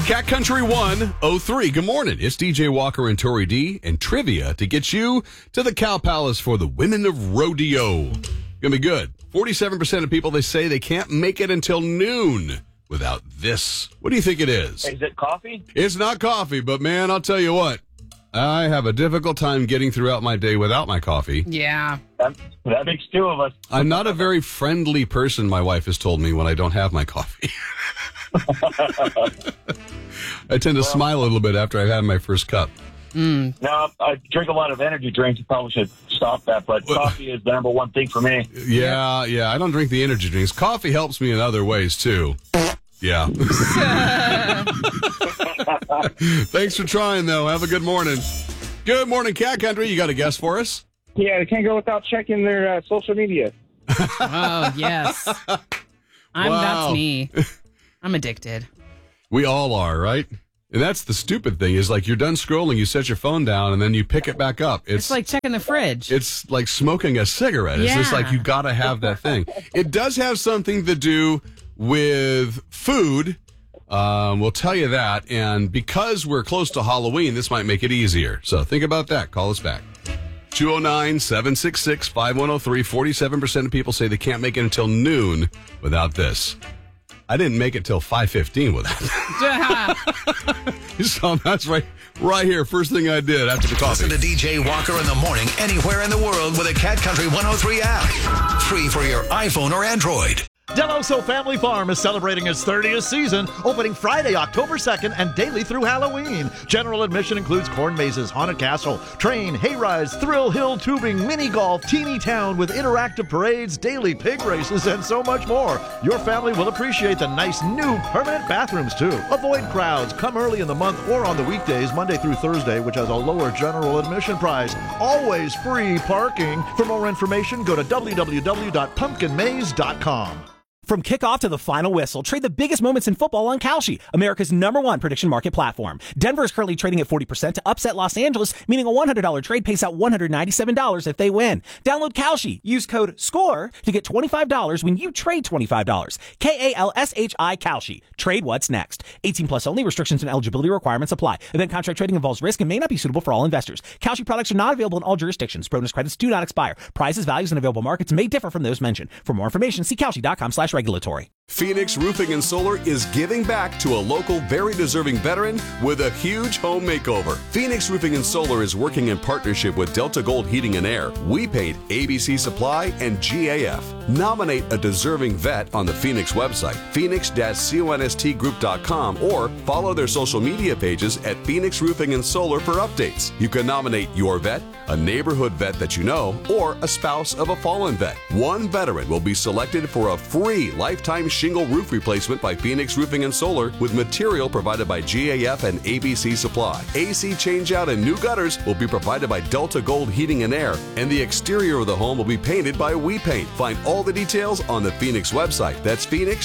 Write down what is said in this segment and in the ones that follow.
Cat Country 103. Good morning. It's DJ Walker and Tori D and trivia to get you to the Cow Palace for the Women of Rodeo. Gonna be good. 47% of people, they say they can't make it until noon without this. What do you think it is? Is it coffee? It's not coffee, but man, I'll tell you what. I have a difficult time getting throughout my day without my coffee. Yeah. That makes two of us. I'm not a very friendly person, my wife has told me, when I don't have my coffee. I tend to smile a little bit after I've had my first cup. No, I drink a lot of energy drinks. You probably should stop that, but coffee is the number one thing for me. Yeah. I don't drink the energy drinks. Coffee helps me in other ways, too. Yeah. Thanks for trying, though. Have a good morning. Good morning, Cat Country. You got a guess for us? Yeah, they can't go without checking their social media. Oh, yes. Wow. That's me. I'm addicted. We all are, right? And that's the stupid thing is like you're done scrolling, you set your phone down, and then you pick it back up. It's like checking the fridge. It's like smoking a cigarette. It's just like you got to have that thing. It does have something to do with food. We'll tell you that. And because we're close to Halloween, this might make it easier. So think about that. Call us back. 209-766-5103. 47% of people say they can't make it until noon without this. I didn't make it till 5:15 with that. So that's right here. First thing I did after the coffee. Listen to DJ Walker in the morning anywhere in the world with a Cat Country 103 app. Free for your iPhone or Android. Deloso Family Farm is celebrating its 30th season, opening Friday, October 2nd, and daily through Halloween. General admission includes corn mazes, haunted castle, train, hayrides, thrill hill tubing, mini golf, teeny town with interactive parades, daily pig races, and so much more. Your family will appreciate the nice new permanent bathrooms, too. Avoid crowds. Come early in the month or on the weekdays, Monday through Thursday, which has a lower general admission price. Always free parking. For more information, go to www.pumpkinmaze.com. From kickoff to the final whistle, trade the biggest moments in football on Kalshi, America's #1 prediction market platform. Denver is currently trading at 40% to upset Los Angeles, meaning a $100 trade pays out $197 if they win. Download Kalshi. Use code SCORE to get $25 when you trade $25. KALSHI Kalshi. Trade what's next. 18 plus only. Restrictions and eligibility requirements apply. Event contract trading involves risk and may not be suitable for all investors. Kalshi products are not available in all jurisdictions. Bonus credits do not expire. Prices, values, and available markets may differ from those mentioned. For more information, see Kalshi.com/regulatory. Phoenix Roofing and Solar is giving back to a local, very deserving veteran with a huge home makeover. Phoenix Roofing and Solar is working in partnership with Delta Gold Heating and Air, We Paint, ABC Supply, and GAF. Nominate a deserving vet on the Phoenix website, phoenix-constgroup.com, or follow their social media pages at Phoenix Roofing and Solar for updates. You can nominate your vet, a neighborhood vet that you know, or a spouse of a fallen vet. One veteran will be selected for a free lifetime shingle roof replacement by Phoenix Roofing and Solar with material provided by GAF and ABC Supply. AC changeout and new gutters will be provided by Delta Gold Heating and Air, and the exterior of the home will be painted by We Paint. Find all the details on the Phoenix website. That's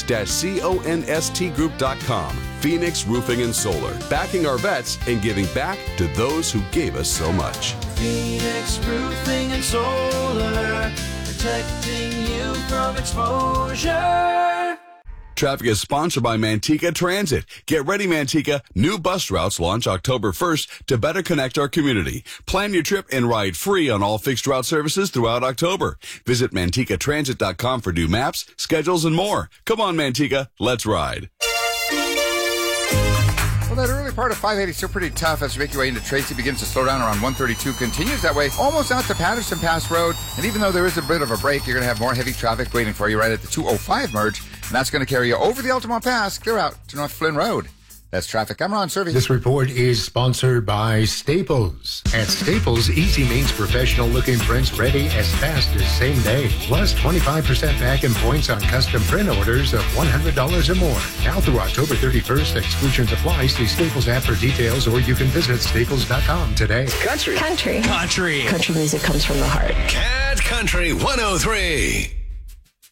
phoenix-constgroup.com. Phoenix Roofing and Solar, backing our vets and giving back to those who gave us so much. Phoenix Roofing and Solar, protecting you from exposure. Traffic is sponsored by Manteca Transit. Get ready, Manteca. New bus routes launch October 1st to better connect our community. Plan your trip and ride free on all fixed route services throughout October. Visit MantecaTransit.com for new maps, schedules, and more. Come on, Manteca. Let's ride. Well, that early part of 580 is still pretty tough as you make your way into Tracy. Begins to slow down around 132. Continues that way almost out to Patterson Pass Road. And even though there is a bit of a break, you're going to have more heavy traffic waiting for you right at the 205 merge. And that's going to carry you over the Altamont Pass, clear out to North Flynn Road. That's traffic. I'm Ron Servey. This report is sponsored by Staples. At Staples, easy means professional-looking prints ready as fast as same day. Plus 25% back in points on custom print orders of $100 or more. Now through October 31st, exclusions apply. See Staples app for details, or you can visit staples.com today. Country. Country. Country. Country music comes from the heart. Cat Country 103.